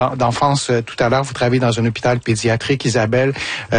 d'enfance tout à l'heure. Vous travaillez dans un hôpital pédiatrique, Isabelle.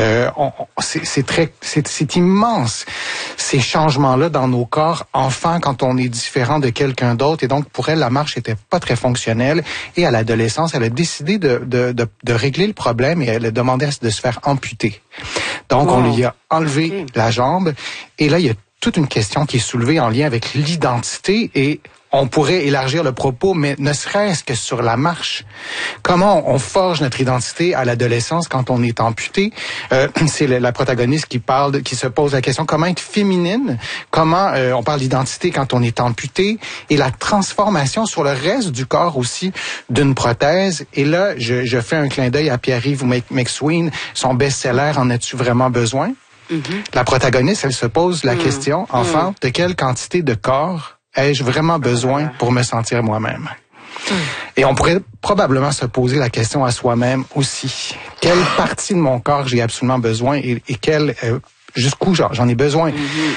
C'est immense, ces changements-là dans nos corps enfants quand on est différent de quelqu'un d'autre. Et donc, pour elle, la marche était pas très fonctionnelle. Et à l'adolescence, elle a décidé de régler le problème et elle a demandé de se faire amputer. Donc, on lui a enlevé la jambe. Et là, il y a toute une question qui est soulevée en lien avec l'identité et on pourrait élargir le propos, mais ne serait-ce que sur la marche. Comment on forge notre identité à l'adolescence quand on est amputé? C'est la protagoniste qui se pose la question comment être féminine, comment on parle d'identité quand on est amputé, et la transformation sur le reste du corps aussi d'une prothèse. Et là, je fais un clin d'œil à Pierre-Yves McSween, son best-seller En as-tu vraiment besoin? La protagoniste, elle se pose la question, enfant, de quelle quantité de corps ai-je vraiment besoin pour me sentir moi-même? Et on pourrait probablement se poser la question à soi-même aussi. Quelle partie de mon corps j'ai absolument besoin et jusqu'où j'en ai besoin?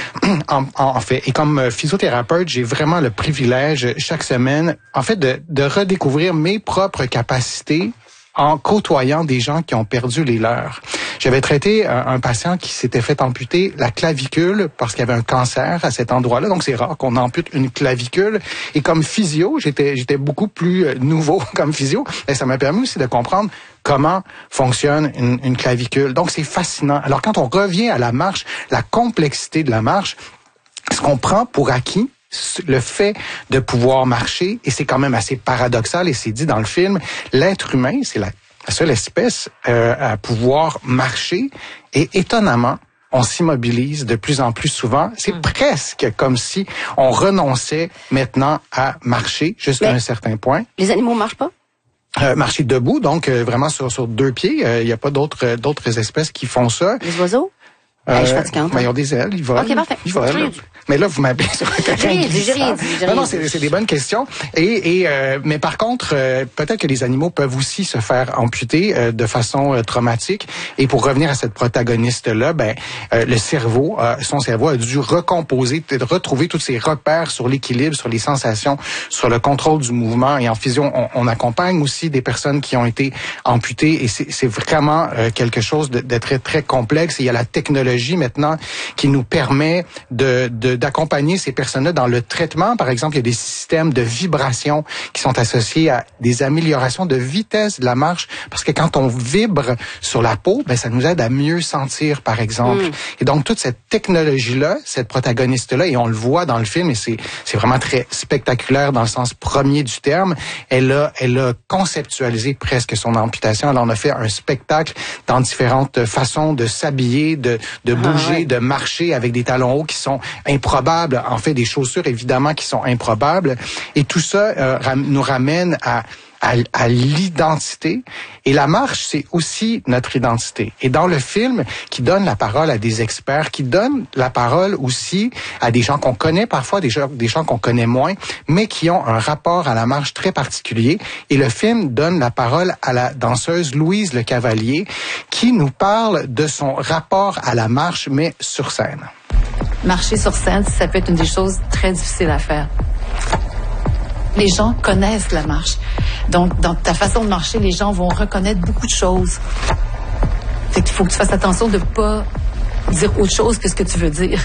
En fait, et comme physiothérapeute, j'ai vraiment le privilège chaque semaine, en fait, de redécouvrir mes propres capacités en côtoyant des gens qui ont perdu les leurs. J'avais traité un patient qui s'était fait amputer la clavicule parce qu'il y avait un cancer à cet endroit-là. Donc, c'est rare qu'on ampute une clavicule. Et comme physio, j'étais beaucoup plus nouveau comme physio. Et ça m'a permis aussi de comprendre comment fonctionne une clavicule. Donc, c'est fascinant. Alors, quand on revient à la marche, la complexité de la marche, ce qu'on prend pour acquis, le fait de pouvoir marcher, et c'est quand même assez paradoxal, et c'est dit dans le film, l'être humain, c'est la seule espèce à pouvoir marcher, et étonnamment, on s'immobilise de plus en plus souvent. C'est presque comme si on renonçait maintenant à marcher jusqu'à un certain point. Les animaux marchent pas? Marcher debout, donc vraiment sur deux pieds. Il n'y a pas d'autres espèces qui font ça. Les oiseaux? Je suis fatiguante. Ils ont des ailes, ils volent. OK, parfait. Ils volent. Mais là, vous m'appelez sur quelqu'un qui dit ça. Non, c'est des bonnes questions. Mais par contre, peut-être que les animaux peuvent aussi se faire amputer de façon traumatique. Et pour revenir à cette protagoniste-là, son cerveau a dû recomposer, retrouver tous ses repères sur l'équilibre, sur les sensations, sur le contrôle du mouvement. Et en physio, on accompagne aussi des personnes qui ont été amputées. Et c'est vraiment quelque chose de très, très complexe. Et il y a la technologie maintenant qui nous permet d'accompagner ces personnes-là dans le traitement. Par exemple, il y a des systèmes de vibration qui sont associés à des améliorations de vitesse de la marche, parce que quand on vibre sur la peau, ça nous aide à mieux sentir, par exemple. Et donc, toute cette technologie-là, cette protagoniste-là, et on le voit dans le film, et c'est vraiment très spectaculaire dans le sens premier du terme, elle a conceptualisé presque son amputation. Elle en a fait un spectacle dans différentes façons de s'habiller, de bouger, de marcher avec des talons hauts qui sont improbables, en fait des chaussures évidemment qui sont improbables, et tout ça nous ramène à l'identité. Et la marche, c'est aussi notre identité. Et dans le film, qui donne la parole à des experts, qui donne la parole aussi à des gens qu'on connaît parfois, des gens qu'on connaît moins, mais qui ont un rapport à la marche très particulier. Et le film donne la parole à la danseuse Louise Le Cavalier, qui nous parle de son rapport à la marche, mais sur scène. Marcher sur scène, ça peut être une des choses très difficiles à faire. Les gens connaissent la marche. Donc, dans ta façon de marcher, les gens vont reconnaître beaucoup de choses. Fait qu'il faut que tu fasses attention de ne pas dire autre chose que ce que tu veux dire.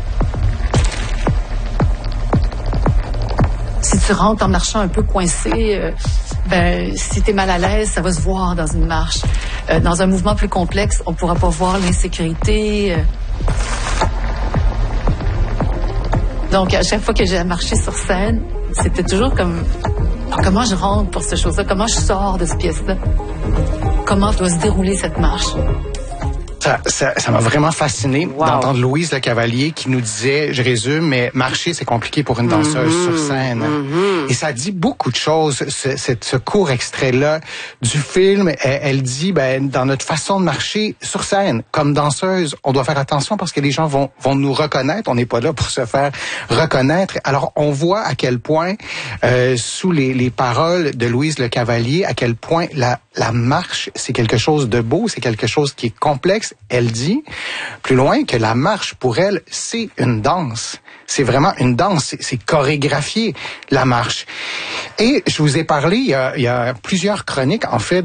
Si tu rentres en marchant un peu coincé, si tu es mal à l'aise, ça va se voir dans une marche. Dans un mouvement plus complexe, on ne pourra pas voir l'insécurité. Donc, à chaque fois que j'ai marché sur scène, c'était toujours comme comment je rentre pour cette chose-là, comment je sors de cette pièce-là, comment doit se dérouler cette marche. Ça m'a vraiment fasciné d'entendre Louise Le Cavalier qui nous disait, je résume, mais marcher, c'est compliqué pour une danseuse sur scène. Et ça dit beaucoup de choses, ce court extrait-là du film. Elle dit, dans notre façon de marcher sur scène, comme danseuse, on doit faire attention parce que les gens vont nous reconnaître. On n'est pas là pour se faire reconnaître. Alors, on voit à quel point, sous les paroles de Louise Le Cavalier, à quel point la marche, c'est quelque chose de beau, c'est quelque chose qui est complexe elle dit plus loin que la marche pour elle, c'est une danse. C'est vraiment une danse, c'est chorégraphié, la marche. Et je vous ai parlé, il y a plusieurs chroniques, en fait,